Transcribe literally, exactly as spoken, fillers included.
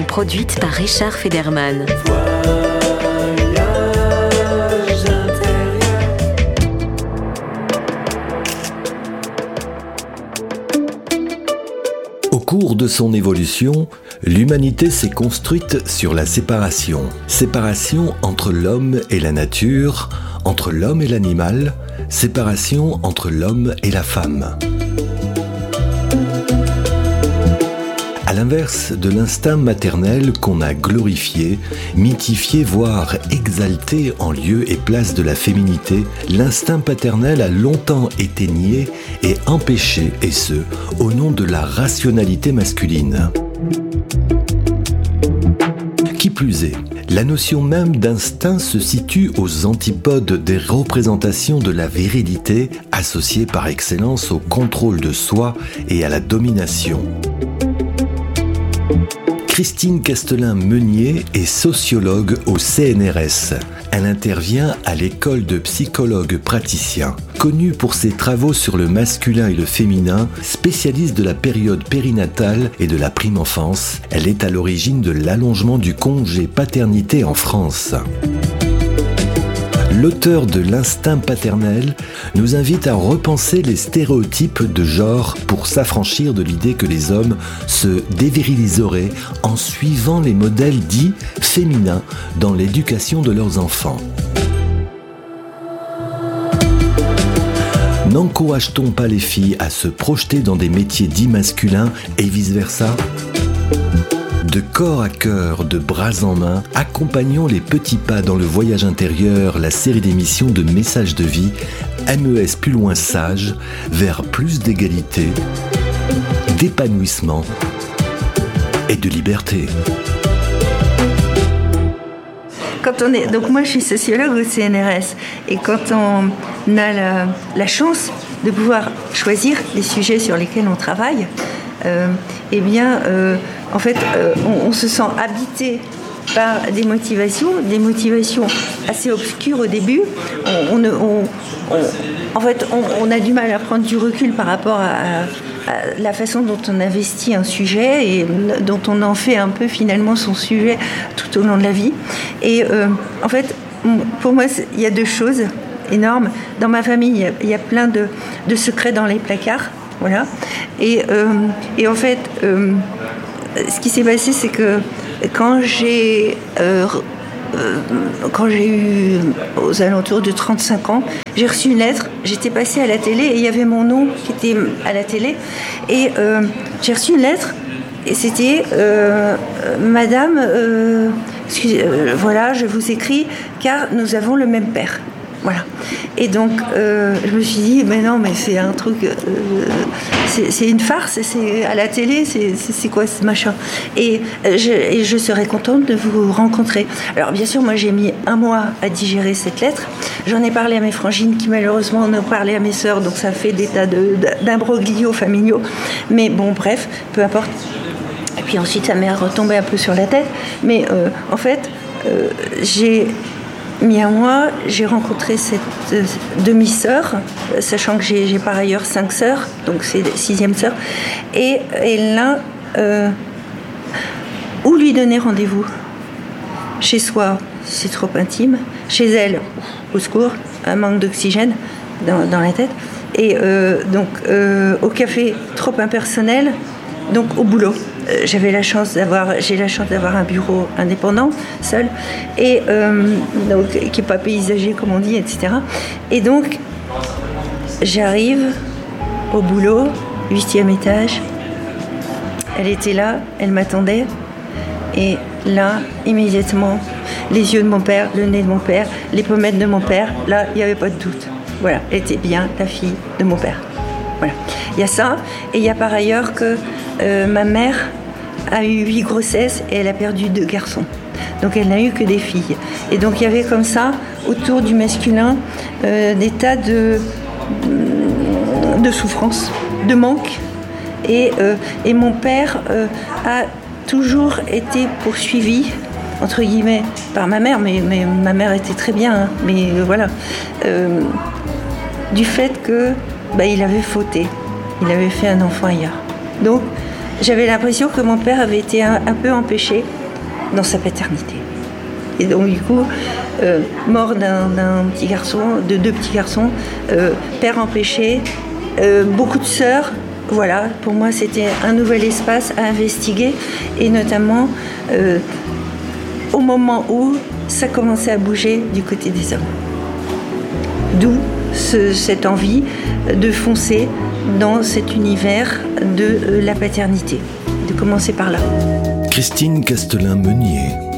produite par Richard Federman. Au cours de son évolution, l'humanité s'est construite sur la séparation. Séparation entre l'homme et la nature, entre l'homme et l'animal, séparation entre l'homme et la femme. À l'inverse de l'instinct maternel qu'on a glorifié, mythifié, voire exalté en lieu et place de la féminité, l'instinct paternel a longtemps été nié et empêché, et ce, au nom de la rationalité masculine. Qui plus est, la notion même d'instinct se situe aux antipodes des représentations de la virilité, associées par excellence au contrôle de soi et à la domination. Christine Castelin-Meunier est sociologue au C N R S. Elle intervient à l'école de psychologues praticiens. Connue pour ses travaux sur le masculin et le féminin, spécialiste de la période périnatale et de la prime enfance, elle est à l'origine de l'allongement du congé paternité en France. L'auteur de l'Instinct paternel nous invite à repenser les stéréotypes de genre pour s'affranchir de l'idée que les hommes se déviriliseraient en suivant les modèles dits féminins dans l'éducation de leurs enfants. N'encourage-t-on pas les filles à se projeter dans des métiers dits masculins et vice-versa ? De corps à cœur, de bras en main, accompagnons les petits pas dans le voyage intérieur, la série d'émissions de messages de vie, M E S plus loin sage, vers plus d'égalité, d'épanouissement et de liberté. Quand on est, donc moi je suis sociologue au C N R S, et quand on a la, la chance de pouvoir choisir les sujets sur lesquels on travaille, euh, eh bien, euh, en fait, euh, on, on se sent habité par des motivations, des motivations assez obscures au début. On, on, on, on, en fait, on, on a du mal à prendre du recul par rapport à, à la façon dont on investit un sujet et dont on en fait un peu finalement son sujet tout au long de la vie. Et euh, en fait, pour moi, il y a deux choses énormes. Dans ma famille, il y a, il y a plein de, de secrets dans les placards. Voilà. Et, euh, et en fait, euh, ce qui s'est passé, c'est que quand j'ai, euh, euh, quand j'ai eu aux alentours de trente-cinq ans, j'ai reçu une lettre, j'étais passée à la télé et il y avait mon nom qui était à la télé. Et euh, j'ai reçu une lettre et c'était euh, « Madame, euh, excusez, euh, voilà, je vous écris car nous avons le même père ». Voilà. Et donc, euh, je me suis dit, mais non, mais c'est un truc, euh, c'est, c'est une farce, c'est à la télé, c'est, c'est, c'est quoi ce machin ? Et je, et je serais contente de vous rencontrer. Alors, bien sûr, moi, j'ai mis un mois à digérer cette lettre. J'en ai parlé à mes frangines qui, malheureusement, en ont parlé à mes sœurs, donc ça fait des tas de, d'imbroglios familiaux. Mais bon, bref, peu importe. Et puis ensuite, ça m'est retombé un peu sur la tête. Mais euh, en fait, euh, j'ai... mis un mois, j'ai rencontré cette euh, demi-sœur, euh, sachant que j'ai, j'ai par ailleurs cinq sœurs, donc c'est la sixième sœur, et, et là, euh, où lui donner rendez-vous ? Chez soi, c'est trop intime. Chez elle, au secours, un manque d'oxygène dans, dans la tête. Et euh, donc, euh, au café, trop impersonnel. Donc, au boulot. J'avais la chance d'avoir, j'ai la chance d'avoir un bureau indépendant, seul, et euh, donc, qui n'est pas paysager comme on dit, et cetera. Et donc, j'arrive au boulot, huitième étage. Elle était là, elle m'attendait, et là, immédiatement, les yeux de mon père, le nez de mon père, les pommettes de mon père, là, il n'y avait pas de doute. Voilà, elle était bien la fille de mon père. Voilà. Il y a ça, et il y a par ailleurs que euh, ma mère a eu huit grossesses et elle a perdu deux garçons. Donc elle n'a eu que des filles. Et donc il y avait comme ça, autour du masculin, euh, des tas de, de souffrances, de manque. Et, euh, et mon père euh, a toujours été poursuivi, entre guillemets, par ma mère, mais, mais ma mère était très bien, hein, mais euh, voilà, euh, du fait que bah, il avait fauté, il avait fait un enfant ailleurs. Donc j'avais l'impression que mon père avait été un, un peu empêché dans sa paternité. Et donc du coup, euh, mort d'un, d'un petit garçon, de deux petits garçons, euh, père empêché, euh, beaucoup de sœurs. Voilà, pour moi c'était un nouvel espace à investiguer, et notamment euh, au moment où ça commençait à bouger du côté des hommes. D'où ce, cette envie de foncer dans cet univers de euh, la paternité, de commencer par là. Christine Castelin-Meunier.